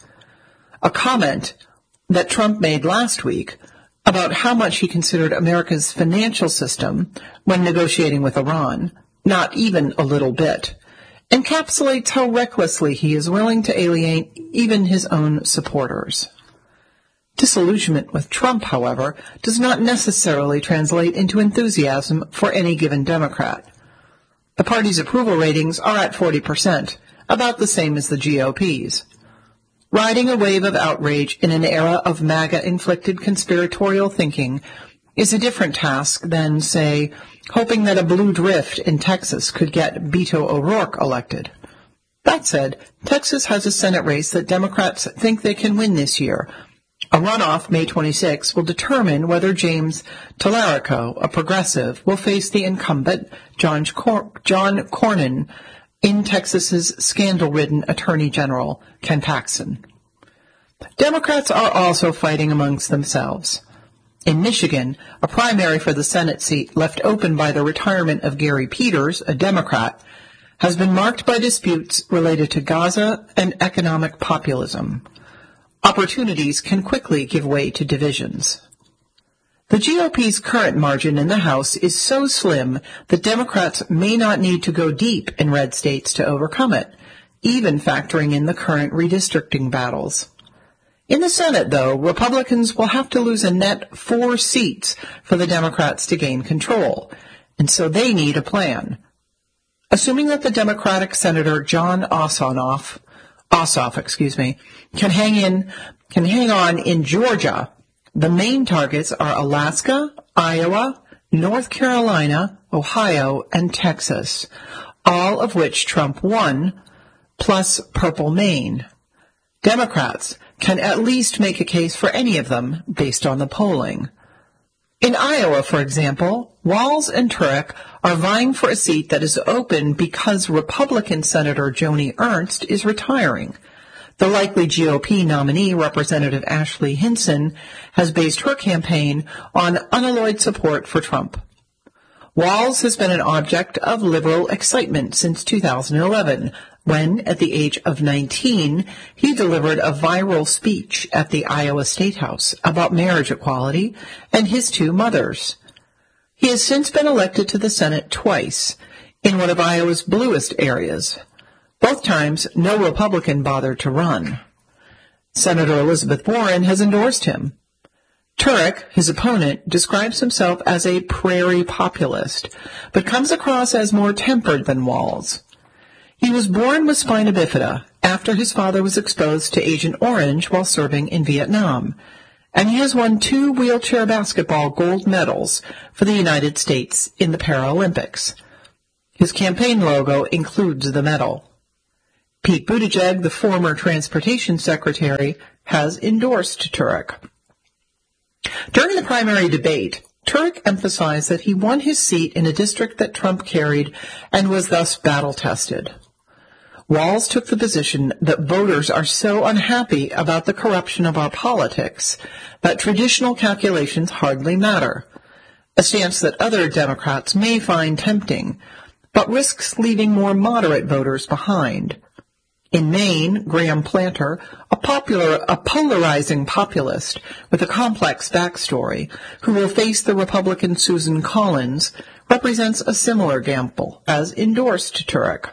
A comment that Trump made last week about how much he considered America's financial system when negotiating with Iran, not even a little bit, encapsulates how recklessly he is willing to alienate even his own supporters. Disillusionment with Trump, however, does not necessarily translate into enthusiasm for any given Democrat. The party's approval ratings are at forty percent, about the same as the G O P's. Riding a wave of outrage in an era of MAGA-inflicted conspiratorial thinking is a different task than, say, hoping that a blue drift in Texas could get Beto O'Rourke elected. That said, Texas has a Senate race that Democrats think they can win this year. A runoff May twenty-sixth will determine whether James Tallarico, a progressive, will face the incumbent John, Cor- John Cornyn in Texas's scandal-ridden Attorney General, Ken Paxton. Democrats are also fighting amongst themselves. In Michigan, a primary for the Senate seat left open by the retirement of Gary Peters, a Democrat, has been marked by disputes related to Gaza and economic populism. Opportunities can quickly give way to divisions. The G O P's current margin in the House is so slim that Democrats may not need to go deep in red states to overcome it, even factoring in the current redistricting battles. In the Senate, though, Republicans will have to lose a net four seats for the Democrats to gain control, and so they need a plan. Assuming that the Democratic Senator John Ossoff, Ossoff, excuse me, can hang in, can hang on in Georgia, the main targets are Alaska, Iowa, North Carolina, Ohio, and Texas, all of which Trump won, plus Purple Maine. Democrats can at least make a case for any of them based on the polling. In Iowa, for example, Walz and Turek are vying for a seat that is open because Republican Senator Joni Ernst is retiring. The likely G O P nominee, Representative Ashley Hinson, has based her campaign on unalloyed support for Trump. Walz has been an object of liberal excitement since two thousand eleven, when, at the age of nineteen, he delivered a viral speech at the Iowa State House about marriage equality and his two mothers. He has since been elected to the Senate twice, in one of Iowa's bluest areas. Both times, no Republican bothered to run. Senator Elizabeth Warren has endorsed him. Turek, his opponent, describes himself as a prairie populist, but comes across as more tempered than Walz. He was born with spina bifida after his father was exposed to Agent Orange while serving in Vietnam, and he has won two wheelchair basketball gold medals for the United States in the Paralympics. His campaign logo includes the medal. Pete Buttigieg, the former transportation secretary, has endorsed Turek. During the primary debate, Turek emphasized that he won his seat in a district that Trump carried and was thus battle-tested. Walz took the position that voters are so unhappy about the corruption of our politics that traditional calculations hardly matter, a stance that other Democrats may find tempting, but risks leaving more moderate voters behind. In Maine, Graham Planter, a popular, a polarizing populist with a complex backstory, who will face the Republican Susan Collins, represents a similar gamble, as endorsed Turek.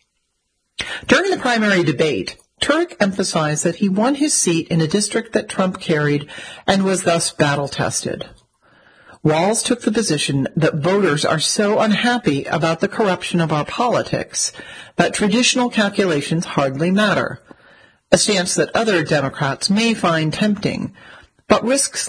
During the primary debate, Turek emphasized that he won his seat in a district that Trump carried and was thus battle-tested. Walz took the position that voters are so unhappy about the corruption of our politics that traditional calculations hardly matter, a stance that other Democrats may find tempting, but risks